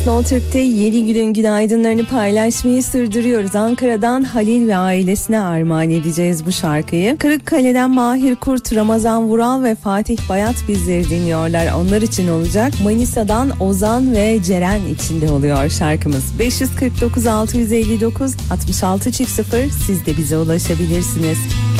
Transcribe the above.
Slow Türk'te yeni günün günaydınlarını paylaşmayı sürdürüyoruz. Ankara'dan Halil ve ailesine armağan edeceğiz bu şarkıyı. Kırıkkale'den Mahir Kurt, Ramazan Vural ve Fatih Bayat bizleri dinliyorlar. Onlar için olacak. Manisa'dan Ozan ve Ceren içinde oluyor şarkımız. 549 659 66 0, siz de bize ulaşabilirsiniz.